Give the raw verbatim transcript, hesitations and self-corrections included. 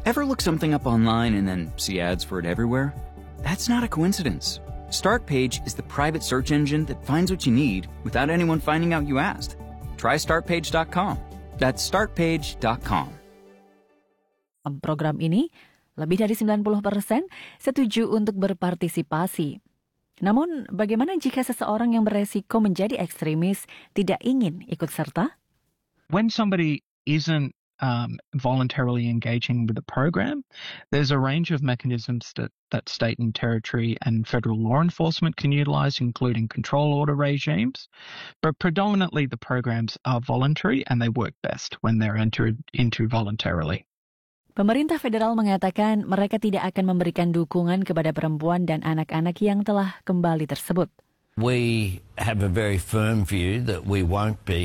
Ever look something up online and then see ads for it everywhere? That's not a coincidence. Startpage is the private search engine that finds what you need without anyone finding out you asked. Try start page dot com. That's start page dot com. Program ini, lebih dari sembilan puluh persen setuju untuk berpartisipasi. Namun, bagaimana jika seseorang yang beresiko menjadi ekstremis tidak ingin ikut serta? When somebody isn't um, voluntarily engaging with the program, there's a range of mechanisms that, that state and territory and federal law enforcement can utilize, including control order regimes. But predominantly the programs are voluntary and they work best when they're entered into voluntarily. Pemerintah federal mengatakan mereka tidak akan memberikan dukungan kepada perempuan dan anak-anak yang telah kembali tersebut. We have a very firm view that we won't be